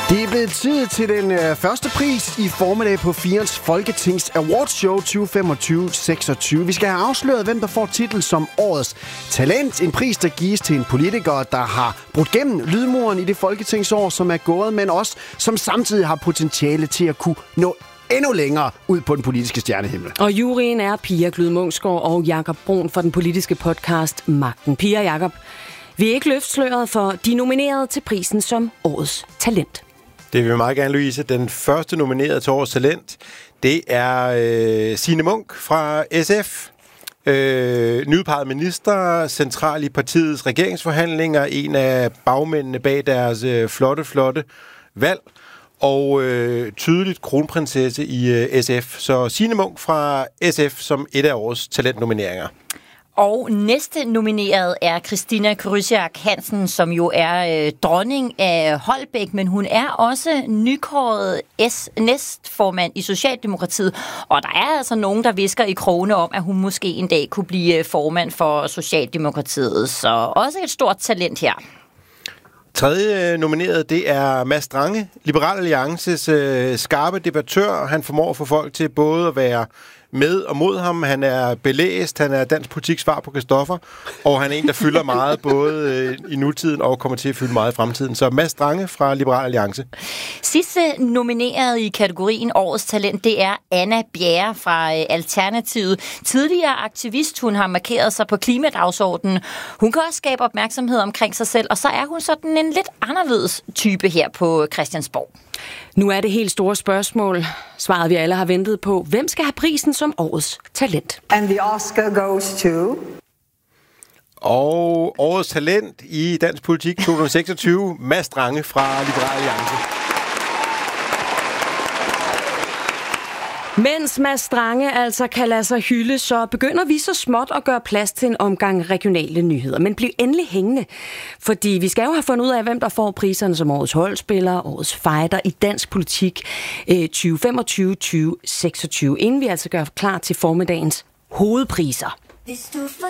Det er blevet tid til den første pris i formiddag på Firens Folketings Awardshow 2025-26. Vi skal have afsløret, hvem der får titel som Årets Talent. En pris, der gives til en politiker, der har brudt gennem lydmuren i det folketingsår, som er gået, men også som samtidig har potentiale til at kunne nå endnu længere ud på den politiske stjernehimmel. Og juryen er Pia Glyd Munksgaard og Jakob Brun for den politiske podcast Magten. Pia og Jakob, vi er ikke løftsløret for de nominerede til prisen som Årets Talent. Det vil vi meget gerne, Louise. Den første nominerede til Årets Talent, det er Signe Munk fra SF. Nyudpeget minister, central i partiets regeringsforhandlinger, en af bagmændene bag deres flotte valg, og tydeligt kronprinsesse i SF. Så Signe Munk fra SF som et af årets talentnomineringer. Og næste nomineret er Christina Krysiak Hansen, som jo er dronning af Holbæk, men hun er også nykåret næstformand i Socialdemokratiet. Og der er altså nogen, der visker i krogene om, at hun måske en dag kunne blive formand for Socialdemokratiet. Så også et stort talent her. Tredje nomineret, det er Mads Strange, Liberal Alliances skarpe debattør. Han formår at få folk til både at være med og mod ham. Han er belæst, han er dansk politik svar på Christoffer, og han er en, der fylder meget både i nutiden og kommer til at fylde meget i fremtiden. Så Mads Strange fra Liberal Alliance. Sidste nomineret i kategorien Årets Talent, det er Anna Bjerre fra Alternativet. Tidligere aktivist, hun har markeret sig på klimadagsordenen. Hun kan også skabe opmærksomhed omkring sig selv, og så er hun sådan en lidt anderledes type her på Christiansborg. Nu er det helt store spørgsmål, svaret vi alle har ventet på. Hvem skal have prisen som Årets Talent? And the Oscar goes to... Og Årets Talent i dansk politik 2026, Mads Strange fra Liberal Alliance. Mens Mads Strange altså kan lade sig hylde, så begynder vi så småt at gøre plads til en omgang regionale nyheder. Men bliv endelig hængende, fordi vi skal jo have fundet ud af, hvem der får priserne som årets holdspiller, årets fighter i dansk politik 2025-2026, inden vi altså gør klar til formiddagens hovedpriser.